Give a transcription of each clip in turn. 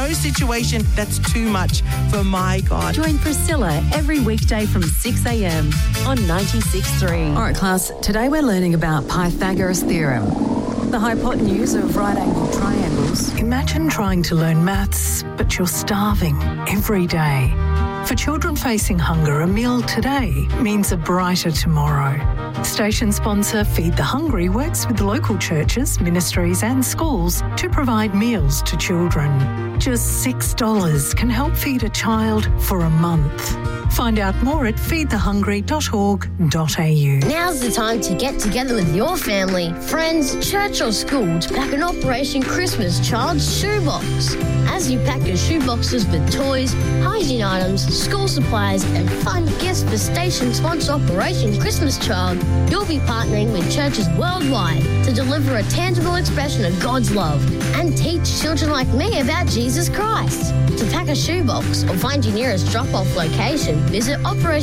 no situation that's too much for my God. Join Priscilla every weekday from 6 a.m. on 96.3. All right, class, today we're learning about Pythagoras' theorem, the hypotenuse of right-angled triangles. Imagine trying to learn maths, but you're starving every day. For children facing hunger, a meal today means a brighter tomorrow. Station sponsor Feed the Hungry works with local churches, ministries and schools to provide meals to children. Just $6 can help feed a child for a month. Find out more at feedthehungry.org.au. Now's the time to get together with your family, friends, church or school to pack an Operation Christmas Child's shoebox. As you pack your shoeboxes with toys, hygiene items, school supplies and fun gifts for station sponsor Operation Christmas Child, you'll be partnering with churches worldwide to deliver a tangible expression of God's love and teach children like me about Jesus Christ. To pack a shoebox or find your nearest drop-off location, visit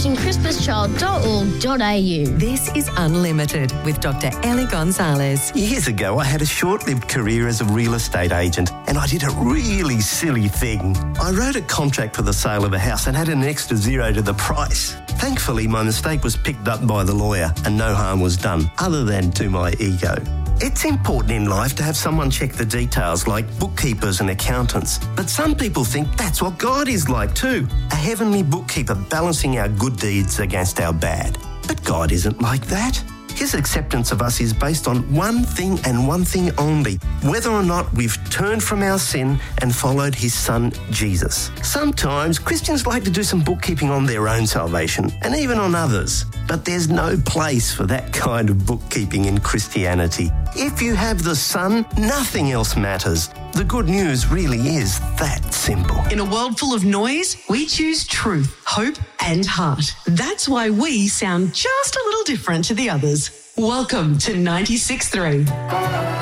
operationchristmaschchild.org.au. This is Unlimited with Dr. Ellie Gonzalez. Years ago, I had a short-lived career as a real estate agent, and I did a really silly thing. I wrote a contract for the sale of a house and had an extra zero to the price. Thankfully, my mistake was picked up by the lawyer and no harm was done, other than to my ego. It's important in life to have someone check the details, like bookkeepers and accountants. But some people think that's what God is like too, a heavenly bookkeeper balancing our good deeds against our bad. But God isn't like that. His acceptance of us is based on one thing and one thing only, whether or not we've turned from our sin and followed his son, Jesus. Sometimes Christians like to do some bookkeeping on their own salvation and even on others, but there's no place for that kind of bookkeeping in Christianity. If you have the Son, nothing else matters. The good news really is that simple. In a world full of noise, we choose truth, hope and heart. That's why we sound just a little different to the others. Welcome to 96.3.